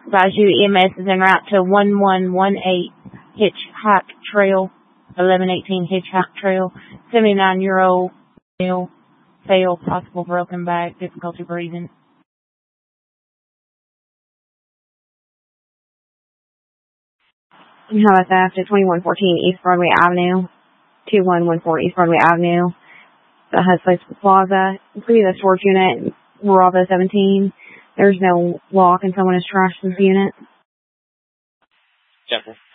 Advise you EMS is en route to 1118 Hitchhike Trail, 1118 Hitchhike Trail. 79-year-old male, failed, possible broken back, difficulty breathing. How about that? After 2114 East Broadway Avenue, 2114 East Broadway Avenue, the Hudson Place Plaza. Including the storage unit, Bravo 17. There's no lock and someone has trashed this unit. Jennifer.